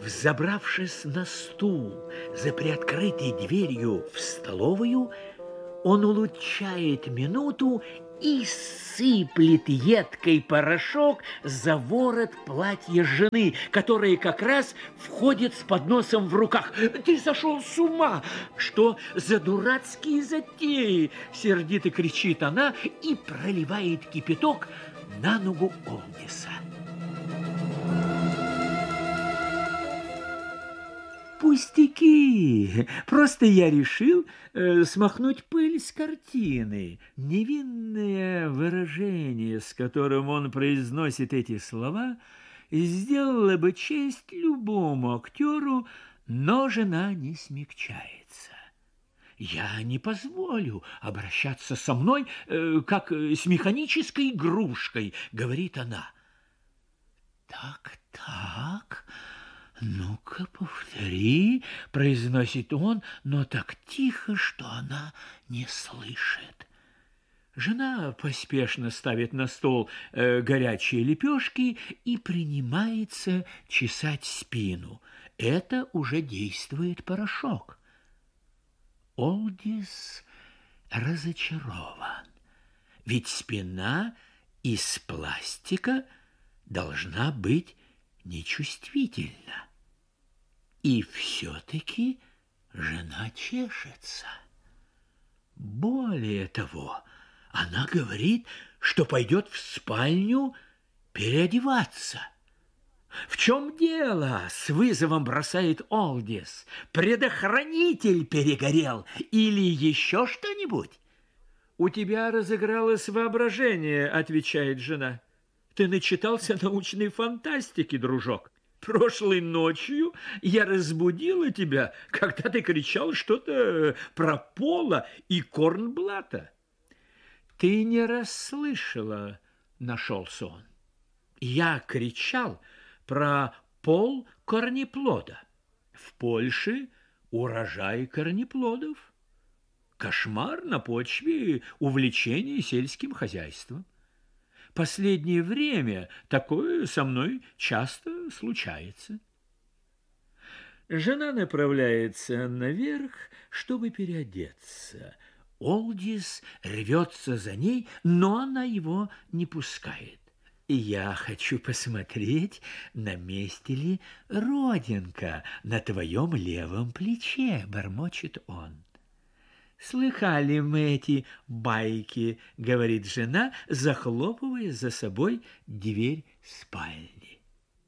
Взобравшись на стул за приоткрытой дверью в столовую, он улучшает минуту и сыплет едкий порошок за ворот платья жены, которая как раз входит с подносом в руках. «Ты сошел с ума! Что за дурацкие затеи?» — сердито кричит она и проливает кипяток на ногу Олдиса. «Пустяки! Просто я решил смахнуть пыль с картины». Невинное выражение, с которым он произносит эти слова, сделало бы честь любому актеру, но жена не смягчается. «Я не позволю обращаться со мной, как с механической игрушкой», — говорит она. «Так, ну-ка, повтори», — произносит он, но так тихо, что она не слышит. Жена поспешно ставит на стол горячие лепешки и принимается чесать спину. Это уже действует порошок. Олдис разочарован, ведь спина из пластика должна быть нечувствительна. И все-таки жена чешется. Более того, она говорит, что пойдет в спальню переодеваться. «В чем дело?» — с вызовом бросает Олдис. «Предохранитель перегорел или еще что-нибудь?» «У тебя разыгралось воображение», — отвечает жена. «Ты начитался научной фантастики, дружок. Прошлой ночью я разбудила тебя, когда ты кричал что-то про Пола и Корнблата». «Ты не расслышала», — нашелся он. «Я кричал про Пол корнеплода. В Польше урожай корнеплодов. Кошмар на почве увлечения сельским хозяйством. Последнее время такое со мной часто случается». Жена направляется наверх, чтобы переодеться. Олдис рвется за ней, но она его не пускает. «Я хочу посмотреть, на месте ли родинка на твоем левом плече», — бормочет он. «Слыхали мы эти байки», — говорит жена, захлопывая за собой дверь спальни.